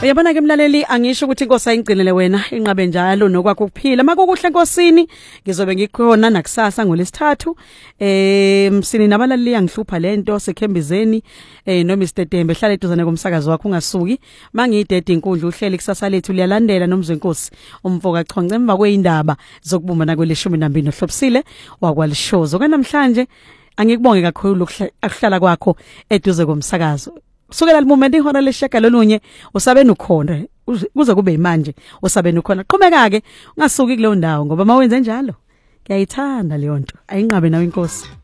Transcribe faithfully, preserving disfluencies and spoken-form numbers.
Uyabona ke mlaleli, angisho ukuthi inkosi ayingcinele wena inqabe njalo nokwakho kuphila. Makukuhle enkosini ngizobe ngikhona nakusasa ngolesithathu. Eh msini nabalaleli yangihlupha lento sekhembizeni eh no Mister Dembe hlala eduzane komsakazo wakho ungasuki. Mangiyidede inkundla uhleli kusasa lethu liyalandela nomzwenkosi umfoka chonce emva kweindaba zokubumbana kweleshumi nambili nohlobisile wakwalishozo. Kanamhlanje angikubonge kakhulu ukuhlala kwakho eduze komsakazo. Kusukela lemoment ihora leshaka lolunye usabeni ukhona kuze kube manje usabeni ukhona. Qhubeka ke ungasuki kuleyo ndawo ngoba mawenze njalo kuyayithanda leyo nto ayinqabe nawe inkosi.